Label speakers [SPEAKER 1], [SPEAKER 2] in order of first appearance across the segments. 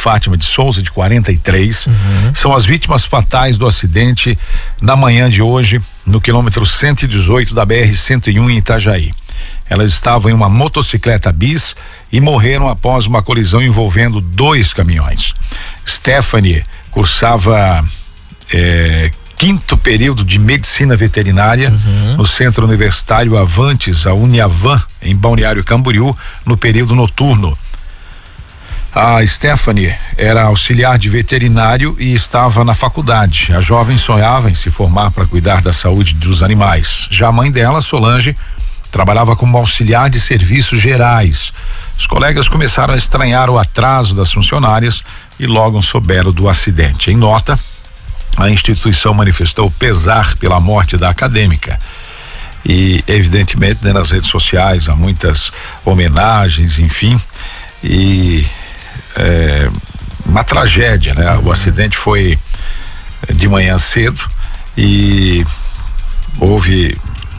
[SPEAKER 1] Fátima de Souza, de 43, são as vítimas fatais do acidente na manhã de hoje, no quilômetro 118 da BR-101 em Itajaí. Elas estavam em uma motocicleta bis e morreram após uma colisão envolvendo 2 caminhões. Stephanie cursava quinto período de medicina veterinária no Centro Universitário Avantes, a Uniavan, em Balneário Camboriú, no período noturno. A Stephanie era auxiliar de veterinário e estava na faculdade. A jovem sonhava em se formar para cuidar da saúde dos animais. Já a mãe dela, Solange, trabalhava como auxiliar de serviços gerais. Os colegas começaram a estranhar o atraso das funcionárias e logo souberam do acidente. Em nota, a instituição manifestou pesar pela morte da acadêmica. E, evidentemente, né, nas redes sociais há muitas homenagens, enfim, e uma tragédia, né? O acidente foi de manhã cedo e houve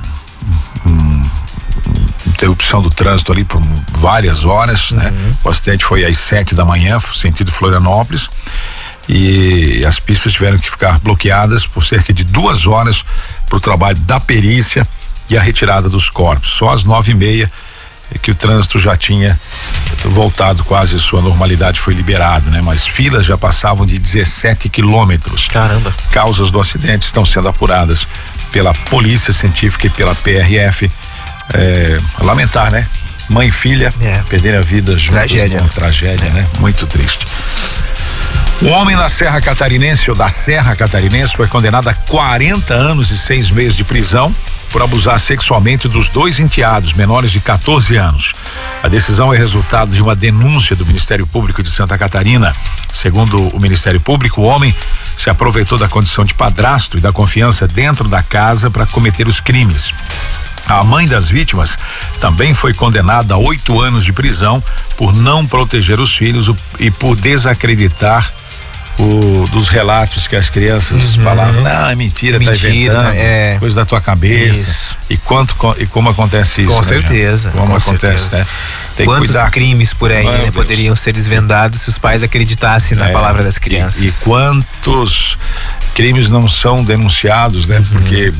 [SPEAKER 1] interrupção do trânsito ali por várias horas, né? O acidente foi às 7 da manhã, sentido Florianópolis, e as pistas tiveram que ficar bloqueadas por cerca de 2 horas para o trabalho da perícia e a retirada dos corpos. Só às 9h30 que o trânsito já tinha voltado quase à sua normalidade, foi liberado, né? Mas filas já passavam de 17 quilômetros.
[SPEAKER 2] Caramba.
[SPEAKER 1] Causas do acidente estão sendo apuradas pela Polícia Científica e pela PRF. Lamentar, né? Mãe e filha perderem a vida juntos.
[SPEAKER 2] Tragédia.
[SPEAKER 1] Tragédia, né? Muito triste. Um homem da Serra Catarinense foi condenado a 40 anos e 6 meses de prisão por abusar sexualmente dos 2 enteados menores de 14 anos. A decisão é resultado de uma denúncia do Ministério Público de Santa Catarina. Segundo o Ministério Público, o homem se aproveitou da condição de padrasto e da confiança dentro da casa para cometer os crimes. A mãe das vítimas também foi condenada a 8 anos de prisão por não proteger os filhos e por desacreditar dos relatos que as crianças falavam. Não, é mentira, tá inventando, coisa da tua cabeça. Isso. E como acontece isso?
[SPEAKER 2] Com certeza.
[SPEAKER 1] Né, como acontece,
[SPEAKER 2] certeza.
[SPEAKER 1] Né? Tem
[SPEAKER 2] quantos
[SPEAKER 1] que cuidar.
[SPEAKER 2] Crimes por aí, né, poderiam ser desvendados se os pais acreditassem na palavra das crianças.
[SPEAKER 1] E quantos crimes não são denunciados, né? Porque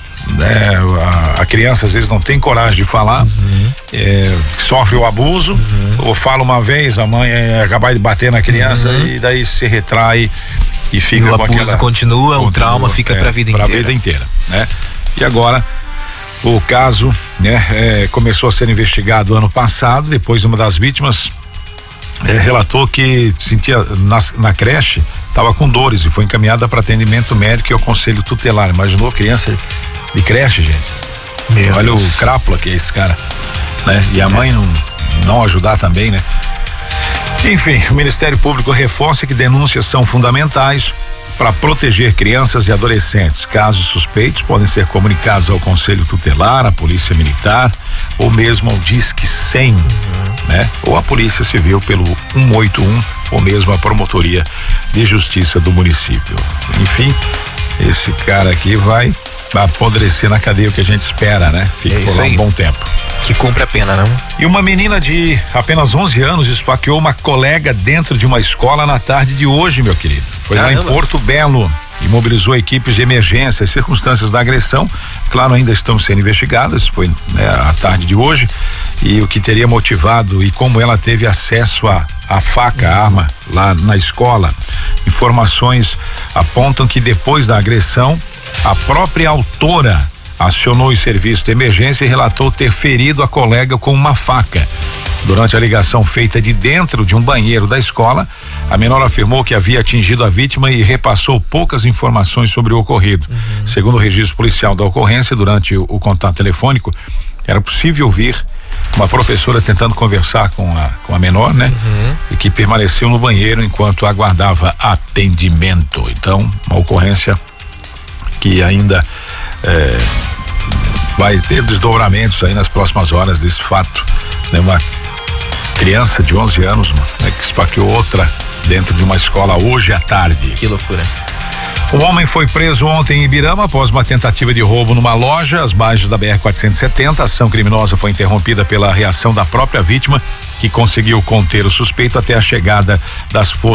[SPEAKER 1] a criança às vezes não tem coragem de falar, sofre o abuso, ou fala uma vez, a mãe é capaz de bater na criança e daí se retrai e fica
[SPEAKER 2] o abuso continua, o trauma fica pra vida
[SPEAKER 1] inteira, né? E agora o caso, né, começou a ser investigado ano passado. Depois uma das vítimas relatou que sentia na creche, estava com dores e foi encaminhada para atendimento médico e ao conselho tutelar. Imaginou criança de creche, gente? Olha o crápula que é esse cara, né? E a mãe não ajudar também, né? Enfim, o Ministério Público reforça que denúncias são fundamentais para proteger crianças e adolescentes. Casos suspeitos podem ser comunicados ao Conselho Tutelar, à Polícia Militar ou mesmo ao Disque 100, né? Ou a Polícia Civil pelo 181 ou mesmo a Promotoria de Justiça do município. Enfim, esse cara aqui vai apodrecer na cadeia, o que a gente espera, né? Fica por lá um bom tempo.
[SPEAKER 2] Que cumpre a pena, não?
[SPEAKER 1] E uma menina de apenas 11 anos esfaqueou uma colega dentro de uma escola na tarde de hoje, meu querido. Foi lá em Porto Belo e mobilizou equipes de emergência. As circunstâncias da agressão, claro, ainda estão sendo investigadas. Foi a tarde de hoje, e o que teria motivado e como ela teve acesso à faca, a arma lá na escola. Informações apontam que depois da agressão, a própria autora acionou os serviços de emergência e relatou ter ferido a colega com uma faca. Durante a ligação feita de dentro de um banheiro da escola, a menor afirmou que havia atingido a vítima e repassou poucas informações sobre o ocorrido. Segundo o registro policial da ocorrência, durante o contato telefônico, era possível ouvir uma professora tentando conversar com a menor, né? E que permaneceu no banheiro enquanto aguardava atendimento. Então, uma ocorrência que ainda vai ter desdobramentos aí nas próximas horas desse fato, né? Uma criança de 11 anos, né, que esfaqueou outra dentro de uma escola hoje à tarde.
[SPEAKER 2] Que loucura.
[SPEAKER 1] Um homem foi preso ontem em Ibirama após uma tentativa de roubo numa loja às margens da BR-470. A ação criminosa foi interrompida pela reação da própria vítima, que conseguiu conter o suspeito até a chegada das forças